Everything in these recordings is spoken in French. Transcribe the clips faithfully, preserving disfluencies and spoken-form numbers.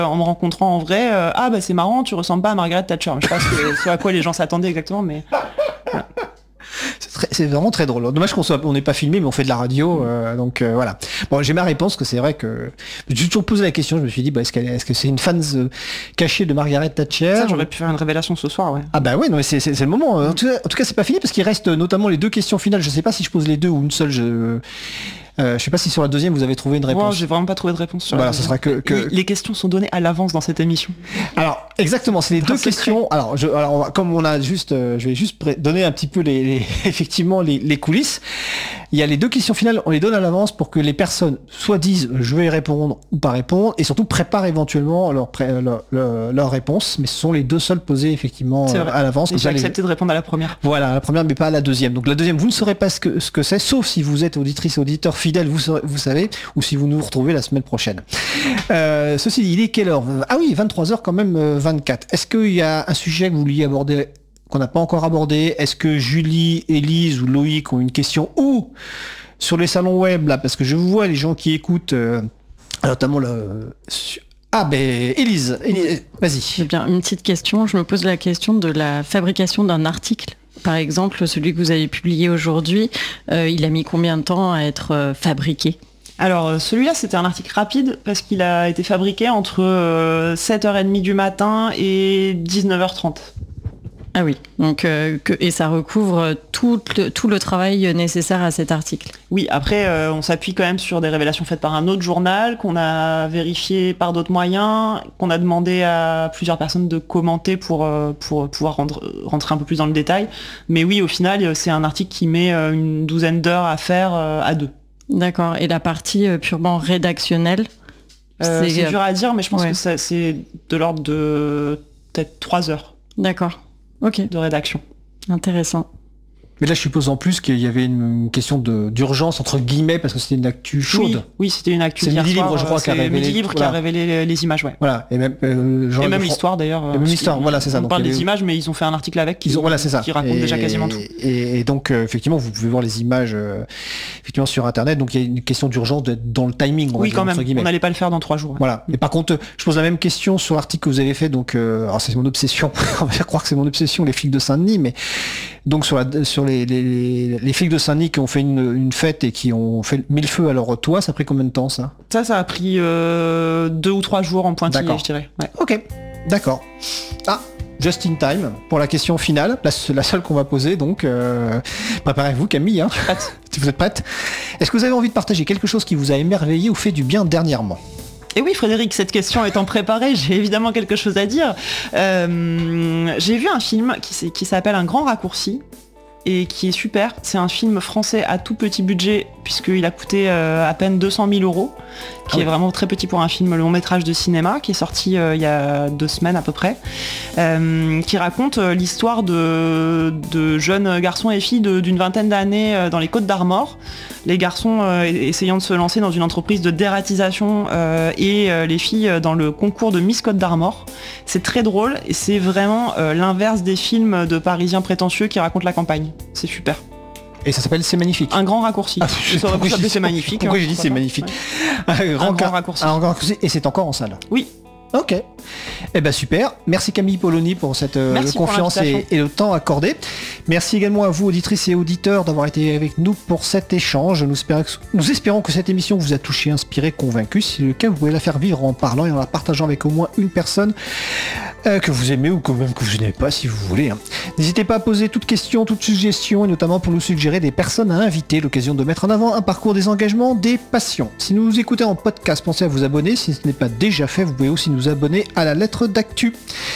En me rencontrant en vrai, euh, ah bah c'est marrant, tu ressembles pas à Margaret Thatcher. Je sais pas ce, ce à quoi les gens s'attendaient exactement, mais... Voilà. C'est, très, c'est vraiment très drôle. Dommage qu'on soit, on n'est pas filmé, mais on fait de la radio, euh, donc euh, voilà. Bon, j'ai ma réponse, que c'est vrai que j'ai toujours posé la question. Je me suis dit, bah, est-ce, qu'elle, est-ce que c'est une fan euh, cachée de Margaret Thatcher? Ça, j'aurais pu faire une révélation ce soir, ouais. Ah bah ouais, non, mais c'est, c'est, c'est le moment. En tout cas, en tout cas, c'est pas fini parce qu'il reste notamment les deux questions finales. Je sais pas si je pose les deux ou une seule. Je... Euh, je sais pas si sur la deuxième vous avez trouvé une réponse. Moi, j'ai vraiment pas trouvé de réponse sur voilà, la ce sera que, que... Les, les questions sont données à l'avance dans cette émission. Alors exactement, c'est les deux secret. questions. Alors, je, alors on va, comme on a juste, euh, je vais juste pré- donner un petit peu les, les effectivement les, les coulisses. Il y a les deux questions finales, on les donne à l'avance pour que les personnes soit disent je vais y répondre ou pas répondre, et surtout préparent éventuellement leur, pré- leur, leur, leur réponse. Mais ce sont les deux seules posées effectivement euh, à l'avance. Et j'ai accepté les... de répondre à la première. Voilà, la première, mais pas à la deuxième. Donc la deuxième, vous ne saurez pas ce que ce que c'est, sauf si vous êtes auditrice et auditeur fidèle, vous saurez, vous savez, ou si vous nous retrouvez la semaine prochaine. Euh, ceci dit, il est quelle heure? Ah oui, vingt-trois heures quand même, euh, vingt-quatre. Est-ce qu'il y a un sujet que vous vouliez aborder, qu'on n'a pas encore abordé? Est-ce que Julie, Élise ou Loïc ont une question? Ou sur les salons web, là, parce que je vois les gens qui écoutent, euh, notamment le... Ah ben, Élise, Élise vas-y. Eh bien, une petite question. Je me pose la question de la fabrication d'un article. Par exemple, celui que vous avez publié aujourd'hui, euh, il a mis combien de temps à être euh, fabriqué? Alors celui-là c'était un article rapide parce qu'il a été fabriqué entre euh, sept heures trente du matin et dix-neuf heures trente. Ah oui, donc euh, que, et ça recouvre tout le, tout le travail nécessaire à cet article. Oui, après euh, on s'appuie quand même sur des révélations faites par un autre journal, qu'on a vérifié par d'autres moyens, qu'on a demandé à plusieurs personnes de commenter pour, euh, pour pouvoir rendre, rentrer un peu plus dans le détail. Mais oui, au final, c'est un article qui met euh, une douzaine d'heures à faire euh, à deux. D'accord, et la partie euh, purement rédactionnelle euh, C'est, c'est dur à dire, mais je pense ouais. que ça, c'est de l'ordre de peut-être trois heures. D'accord. Ok. De rédaction. Intéressant. Mais là, je suppose en plus qu'il y avait une, une question de, d'urgence, entre guillemets, parce que c'était une actu chaude. Oui, oui c'était une actu. C'est Midi Libre, je crois, qui a révélé, Midi Libre voilà. qui a révélé les, les images, ouais. Voilà, et même, euh, genre et même Fran- l'histoire d'ailleurs. Et même l'histoire, voilà, c'est ça. On donc, parle des avait... images, mais ils ont fait un article avec qui, ils ont, voilà, c'est ça. qui raconte et, déjà quasiment tout. Et, et donc, euh, effectivement, vous pouvez voir les images euh, effectivement sur Internet. Donc, il y a une question d'urgence d'être dans le timing. On oui, va quand dire, même. On n'allait pas le faire dans trois jours. Ouais. Voilà. Mais par contre, je pose la même question sur l'article que vous avez fait. Donc, euh, alors c'est mon obsession. On va faire croire que c'est mon obsession, les flics de Saint-Denis, mais donc sur, la, sur les, les, les flics de Saint-Denis qui ont fait une, une fête et qui ont fait mille feux à leur toit, ça a pris combien de temps, ça? Ça, ça a pris euh, deux ou trois jours en pointillé, d'accord. je dirais. Ouais. Ok, d'accord. Ah, just in time pour la question finale, la, la seule qu'on va poser. Donc, euh, préparez-vous, Camille. Hein. Je suis prête. Si vous êtes prête. Est-ce que vous avez envie de partager quelque chose qui vous a émerveillé ou fait du bien dernièrement? Et oui, Frédéric, cette question étant préparée, j'ai évidemment quelque chose à dire. Euh, j'ai vu un film qui, qui s'appelle Un grand raccourci et qui est super. C'est un film français à tout petit budget puisqu'il a coûté euh, à peine deux cent mille euros, qui ah oui. est vraiment très petit pour un film long métrage de cinéma, qui est sorti euh, il y a deux semaines à peu près, euh, qui raconte euh, l'histoire de, de jeunes garçons et filles de, d'une vingtaine d'années euh, dans les Côtes d'Armor. Les garçons euh, essayant de se lancer dans une entreprise de dératisation euh, et euh, les filles dans le concours de Miss Côte d'Armor. C'est très drôle et c'est vraiment euh, l'inverse des films de Parisiens prétentieux qui racontent la campagne. C'est super. Et ça s'appelle C'est magnifique. Un grand raccourci. Ah, ça aurait pu s'appeler C'est magnifique. Pourquoi hein, j'ai dit C'est magnifique ouais. Un grand, grand raccourci. Un grand raccourci. Et c'est encore en salle. Oui. Ok. Eh ben super. Merci Camille Polony pour cette euh, confiance et, et le temps accordé. Merci également à vous auditrices et auditeurs d'avoir été avec nous pour cet échange. Nous espérons, que, nous espérons que cette émission vous a touché, inspiré, convaincu. Si c'est le cas, vous pouvez la faire vivre en parlant et en la partageant avec au moins une personne euh, que vous aimez ou que même que vous n'aimez pas si vous voulez. Hein. N'hésitez pas à poser toute question, toute suggestion et notamment pour nous suggérer des personnes à inviter. L'occasion de mettre en avant un parcours des engagements, des passions. Si vous nous écoutez en podcast, pensez à vous abonner. Si ce n'est pas déjà fait, vous pouvez aussi nous abonner à la lettre d'actu.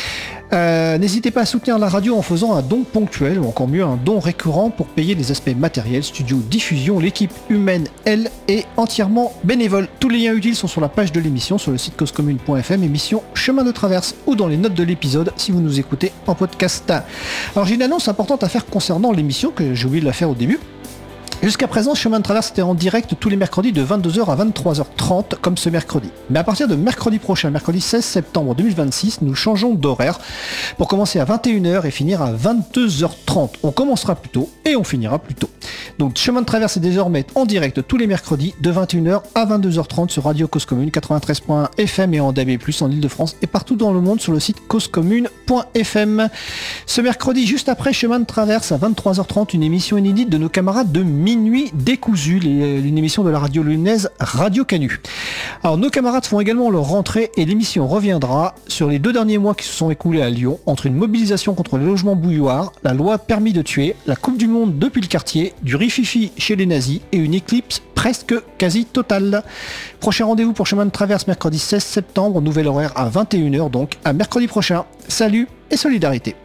Euh, n'hésitez pas à soutenir la radio en faisant un don ponctuel ou encore mieux un don récurrent pour payer les aspects matériels, studio, diffusion. L'équipe humaine, elle, est entièrement bénévole. Tous les liens utiles sont sur la page de l'émission sur le site cause commune point f m, émission Chemin de Traverse, ou dans les notes de l'épisode si vous nous écoutez en podcast. Alors j'ai une annonce importante à faire concernant l'émission que j'ai oublié de la faire au début. Jusqu'à présent, Chemin de Traverse était en direct tous les mercredis de vingt-deux heures à vingt-trois heures trente, comme ce mercredi. Mais à partir de mercredi prochain, mercredi seize septembre deux mille vingt-six, nous changeons d'horaire pour commencer à vingt et une heures et finir à vingt-deux heures trente. On commencera plus tôt et on finira plus tôt. Donc Chemin de Traverse est désormais en direct tous les mercredis de vingt et une heures à vingt-deux heures trente sur Radio Cause Commune quatre-vingt-treize point F M et en D A B plus, en Ile-de-France et partout dans le monde sur le site cause commune point F M. Ce mercredi, juste après Chemin de Traverse à vingt-trois heures trente, une émission inédite de nos camarades de Minuit décousu, une émission de la radio lyonnaise Radio Canu. Alors nos camarades font également leur rentrée et l'émission reviendra sur les deux derniers mois qui se sont écoulés à Lyon, entre une mobilisation contre les logements bouilloires, la loi permis de tuer, la Coupe du Monde depuis le quartier, du rififi chez les nazis et une éclipse presque quasi totale. Prochain rendez-vous pour Chemin de Traverse mercredi seize septembre, nouvel horaire à vingt et une heures, donc à mercredi prochain. Salut et solidarité.